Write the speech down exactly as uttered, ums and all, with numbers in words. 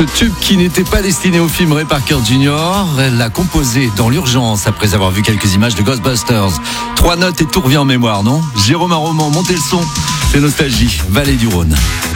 Le tube qui n'était pas destiné au film Ray Parker Junior, elle l'a composé dans l'urgence après avoir vu quelques images de Ghostbusters. Trois notes et tout revient en mémoire, non ? Jérôme Aroman, montez le son, c'est Nostalgie, Vallée du Rhône.